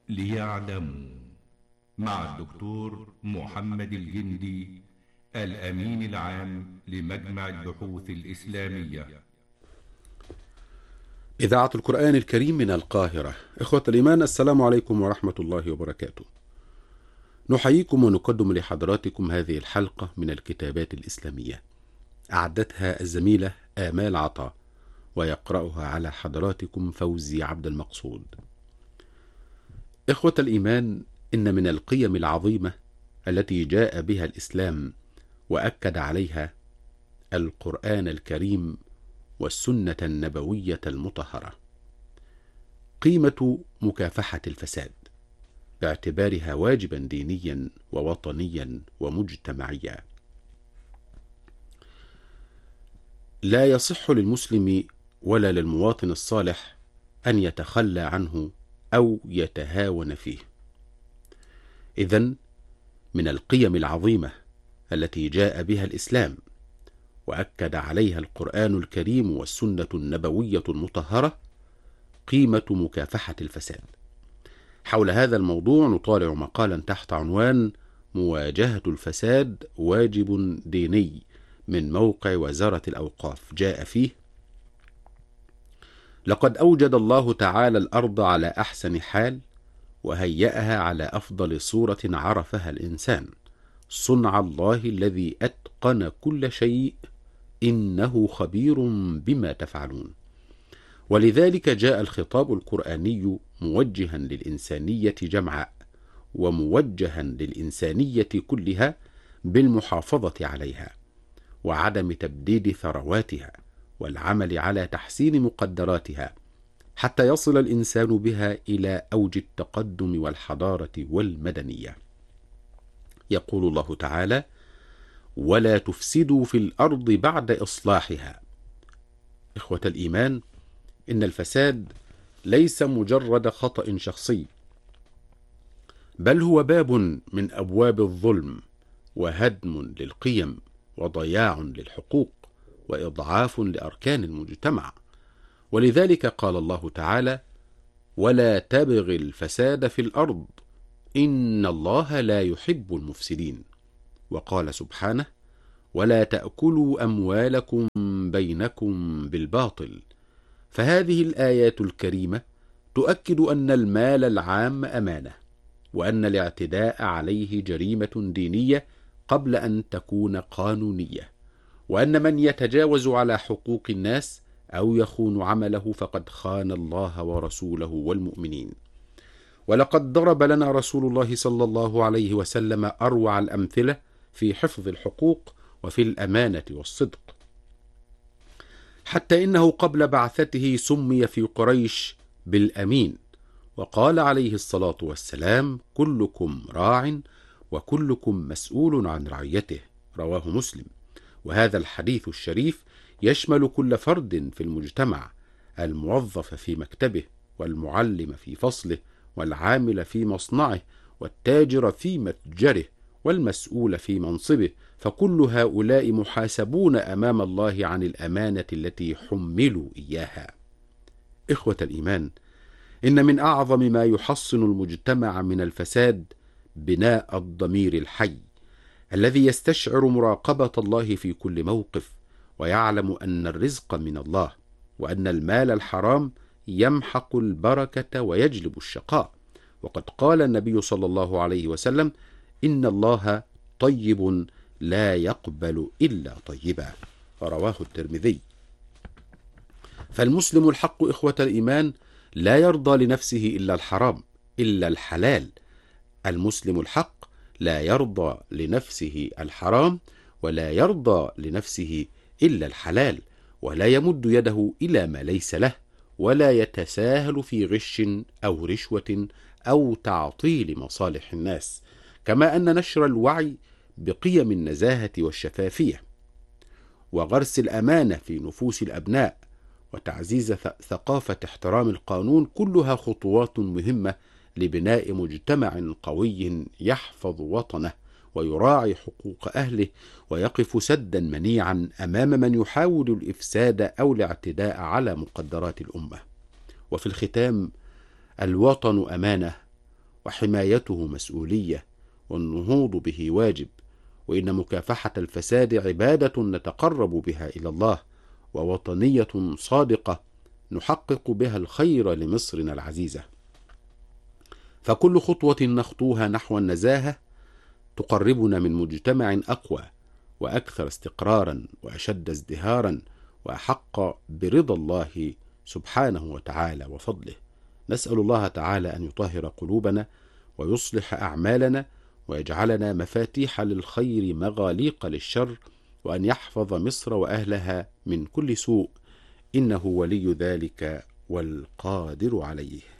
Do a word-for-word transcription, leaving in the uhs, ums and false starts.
ليعلموا، مع الدكتور محمد الجندي، الأمين العام لمجمع البحوث الإسلامية. إذاعة القرآن الكريم من القاهرة. إخوة الإيمان، السلام عليكم ورحمة الله وبركاته. نحييكم ونقدم لحضراتكم هذه الحلقة من الكتابات الإسلامية، أعدتها الزميلة آمال عطا، ويقرأها على حضراتكم فوزي عبد المقصود. إخوة الإيمان، إن من القيم العظيمة التي جاء بها الإسلام وأكد عليها القرآن الكريم والسنة النبوية المطهرة قيمة مكافحة الفساد، باعتبارها واجبا دينيا ووطنيا ومجتمعيا. لا يصح للمسلم ولا للمواطن الصالح أن يتخلى عنه أو يتهاون فيه. إذن من القيم العظيمة التي جاء بها الإسلام وأكد عليها القرآن الكريم والسنة النبوية المطهرة قيمة مكافحة الفساد. حول هذا الموضوع نطالع مقالا تحت عنوان مواجهة الفساد واجب ديني من موقع وزارة الأوقاف. جاء فيه: لقد أوجد الله تعالى الأرض على أحسن حال، وهيأها على أفضل صورة عرفها الإنسان، صنع الله الذي أتقن كل شيء، إنه خبير بما تفعلون. ولذلك جاء الخطاب القرآني موجها للإنسانية جمعاء، وموجها للإنسانية كلها بالمحافظة عليها، وعدم تبديد ثرواتها، والعمل على تحسين مقدراتها، حتى يصل الإنسان بها إلى أوج التقدم والحضارة والمدنية. يقول الله تعالى: ولا تفسدوا في الأرض بعد إصلاحها. إخوة الإيمان، إن الفساد ليس مجرد خطأ شخصي، بل هو باب من أبواب الظلم، وهدم للقيم، وضياع للحقوق، وإضعاف لأركان المجتمع. ولذلك قال الله تعالى: ولا تبغي الفساد في الأرض إن الله لا يحب المفسدين. وقال سبحانه: ولا تأكلوا أموالكم بينكم بالباطل. فهذه الآيات الكريمة تؤكد أن المال العام أمانة، وأن الاعتداء عليه جريمة دينية قبل أن تكون قانونية، وأن من يتجاوز على حقوق الناس أو يخون عمله فقد خان الله ورسوله والمؤمنين. ولقد ضرب لنا رسول الله صلى الله عليه وسلم أروع الأمثلة في حفظ الحقوق وفي الأمانة والصدق، حتى إنه قبل بعثته سمي في قريش بالأمين، وقال عليه الصلاة والسلام: كلكم راع وكلكم مسؤول عن رعيته. رواه مسلم. وهذا الحديث الشريف يشمل كل فرد في المجتمع، الموظف في مكتبه، والمعلم في فصله، والعامل في مصنعه، والتاجر في متجره، والمسؤول في منصبه، فكل هؤلاء محاسبون أمام الله عن الأمانة التي حملوا إياها. إخوة الإيمان، إن من أعظم ما يحصن المجتمع من الفساد بناء الضمير الحي، الذي يستشعر مراقبة الله في كل موقف، ويعلم أن الرزق من الله، وأن المال الحرام يمحق البركة ويجلب الشقاء. وقد قال النبي صلى الله عليه وسلم: إن الله طيب لا يقبل إلا طيبا. رواه الترمذي. فالمسلم الحق إخوة الإيمان لا يرضى لنفسه إلا الحرام إلا الحلال. المسلم الحق لا يرضى لنفسه الحرام ولا يرضى لنفسه إلا الحلال، ولا يمد يده إلى ما ليس له، ولا يتساهل في غش أو رشوة أو تعطيل مصالح الناس. كما أن نشر الوعي بقيم النزاهة والشفافية، وغرس الأمانة في نفوس الأبناء، وتعزيز ثقافة احترام القانون، كلها خطوات مهمة لبناء مجتمع قوي يحفظ وطنه ويراعي حقوق أهله، ويقف سدا منيعا أمام من يحاول الإفساد أو الاعتداء على مقدرات الأمة. وفي الختام، الوطن أمانة، وحمايته مسؤولية، والنهوض به واجب، وإن مكافحة الفساد عبادة نتقرب بها إلى الله، ووطنية صادقة نحقق بها الخير لمصرنا العزيزة. فكل خطوة نخطوها نحو النزاهة تقربنا من مجتمع أقوى وأكثر استقرارا وأشد ازدهارا وأحق برضا الله سبحانه وتعالى وفضله. نسأل الله تعالى أن يطهر قلوبنا ويصلح أعمالنا ويجعلنا مفاتيح للخير مغاليق للشر، وأن يحفظ مصر وأهلها من كل سوء، إنه ولي ذلك والقادر عليه.